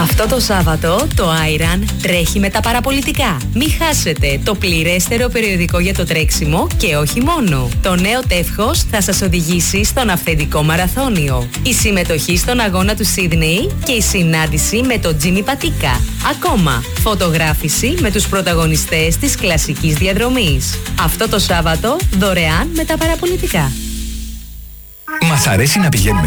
Αυτό το Σάββατο το Άιραν τρέχει με τα παραπολιτικά. Μην χάσετε το πληρέστερο περιοδικό για το τρέξιμο και όχι μόνο. Το νέο τεύχος θα σας οδηγήσει στον αυθεντικό μαραθώνιο. Η συμμετοχή στον αγώνα του Σίδνεϊ και η συνάντηση με τον Τζίμι Πατίκα. Ακόμα, φωτογράφηση με τους πρωταγωνιστές της κλασικής διαδρομής. Αυτό το Σάββατο δωρεάν με τα παραπολιτικά. Μας αρέσει να πηγαίνουμε